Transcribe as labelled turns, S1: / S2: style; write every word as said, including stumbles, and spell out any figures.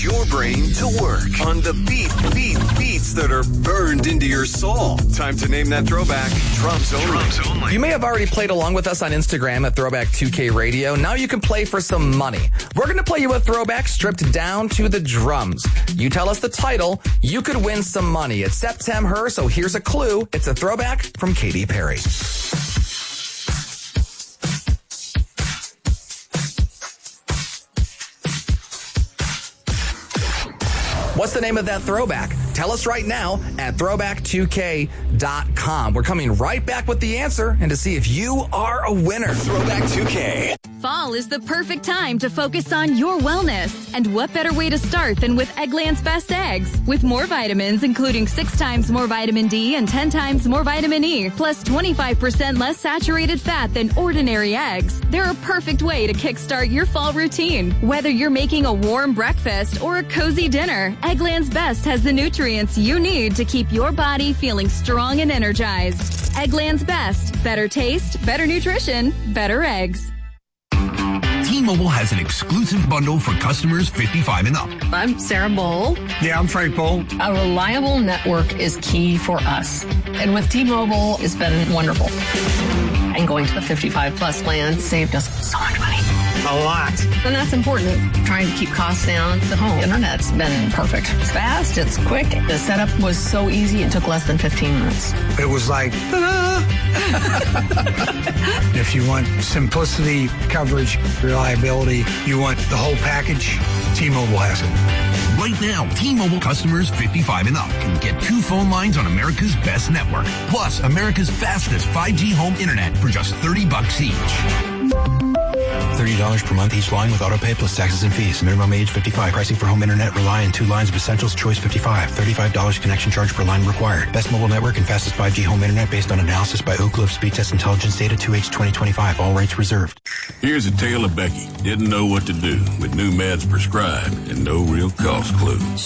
S1: your brain to work on the beat, beat, beats that are burned into your soul. Time to name that throwback. Drums only. Drums only.
S2: You may have already played along with us on Instagram at Throwback two K Radio. Now you can play for some money. We're going to play you a throwback stripped down to the drums. You tell us the title, you could win some money. It's September, so here's a clue. It's a throwback from Katy Perry. What's the name of that throwback? Tell us right now at throwback two k dot com. We're coming right back with the answer and to see if you are a winner.
S1: Throwback two K.
S3: Fall is the perfect time to focus on your wellness. And what better way to start than with Eggland's Best Eggs? With more vitamins, including six times more vitamin D and ten times more vitamin E, plus twenty-five percent less saturated fat than ordinary eggs. They're a perfect way to kickstart your fall routine. Whether you're making a warm breakfast or a cozy dinner, Eggland's Best has the nutrients you need to keep your body feeling strong and energized. Eggland's Best. Better taste, better nutrition, better eggs.
S4: T-Mobile has an exclusive bundle for customers fifty-five and up.
S5: I'm Sarah Bowl.
S6: Yeah, I'm Frank Bowl.
S5: A reliable network is key for us. And with T-Mobile, it's been wonderful. And going to the fifty-five plus plan saved us so much money.
S6: A lot.
S5: And that's important. Trying to keep costs down. The home internet's been perfect. It's fast. It's quick. The setup was so easy. It took less than fifteen minutes.
S6: It was like, ta-da! If you want simplicity, coverage, reliability, you want the whole package, T-Mobile has it.
S4: Right now, T-Mobile customers fifty-five and up can get two phone lines on America's best network, plus America's fastest five G home internet for just thirty bucks each.
S7: thirty dollars per month each line with autopay plus taxes and fees. Minimum age fifty-five. Pricing for home internet rely on two lines of Essentials Choice fifty-five. thirty-five dollars connection charge per line required. Best mobile network and fastest five G home internet based on analysis by Oak Cliff Speed Test Intelligence Data two H twenty twenty-five. All rates reserved.
S8: Here's a tale of Becky. Didn't know what to do with new meds prescribed and no real cost clue.